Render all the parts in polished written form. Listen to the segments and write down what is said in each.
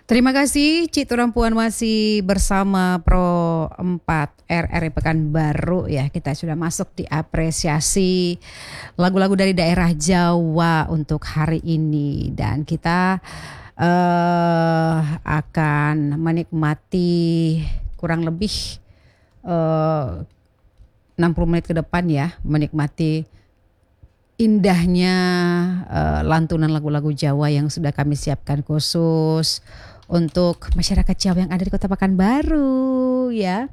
Terima kasih Cik Turampuan masih bersama Pro 4 RRI Pekanbaru ya. Kita sudah masuk di apresiasi lagu-lagu dari daerah Jawa untuk hari ini. Dan kita akan menikmati kurang lebih 60 menit ke depan ya. Menikmati indahnya lantunan lagu-lagu Jawa yang sudah kami siapkan khusus untuk masyarakat Jawa yang ada di Kota Pekanbaru ya.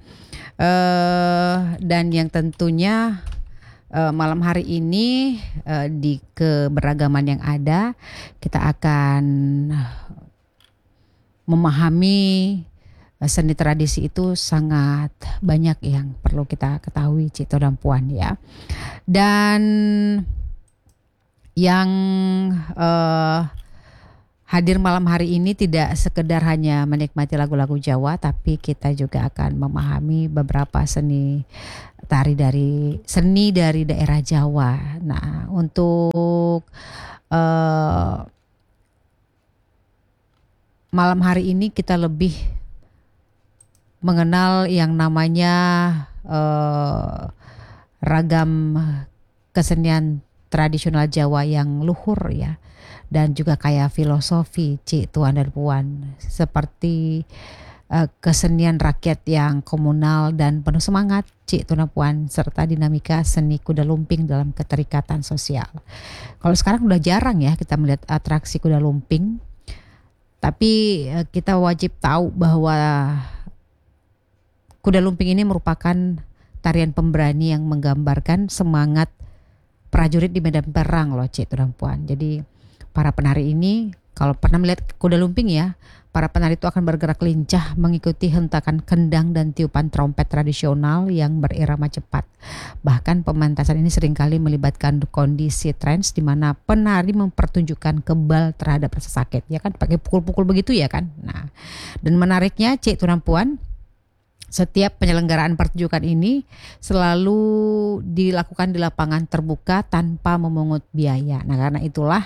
Dan yang tentunya malam hari ini di keberagaman yang ada kita akan memahami seni tradisi itu sangat banyak yang perlu kita ketahui Cito dan Puan ya. Dan yang hadir malam hari ini tidak sekedar hanya menikmati lagu-lagu Jawa, tapi kita juga akan memahami beberapa seni dari daerah Jawa. Nah, untuk malam hari ini kita lebih mengenal yang namanya ragam kesenian tradisional Jawa yang luhur ya. Dan juga kaya filosofi Cik Tuan dan Puan, seperti kesenian rakyat yang komunal dan penuh semangat Cik Tuan dan Puan, serta dinamika seni kuda lumping dalam keterikatan sosial. Kalau sekarang udah jarang ya kita melihat atraksi kuda lumping, tapi kita wajib tahu bahwa kuda lumping ini merupakan tarian pemberani yang menggambarkan semangat prajurit di medan perang loh Cik Tuan dan Puan. Jadi para penari ini kalau pernah melihat kuda lumping ya, para penari itu akan bergerak lincah mengikuti hentakan kendang dan tiupan trompet tradisional yang berirama cepat. Bahkan pementasan ini seringkali melibatkan kondisi trance di mana penari mempertunjukkan kebal terhadap rasa sakit. Ya kan pakai pukul-pukul begitu ya kan. Nah, dan menariknya Cik Tuan Puan, setiap penyelenggaraan pertunjukan ini selalu dilakukan di lapangan terbuka tanpa memungut biaya. Nah, karena itulah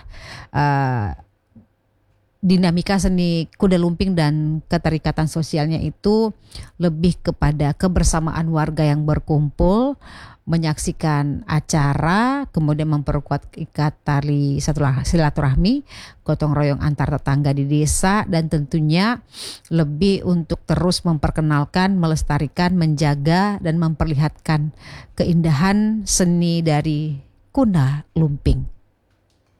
dinamika seni kuda lumping dan keterikatan sosialnya itu lebih kepada kebersamaan warga yang berkumpul menyaksikan acara, kemudian memperkuat ikat tali silaturahmi, gotong royong antar tetangga di desa, dan tentunya lebih untuk terus memperkenalkan, melestarikan, menjaga, dan memperlihatkan keindahan seni dari kuda lumping.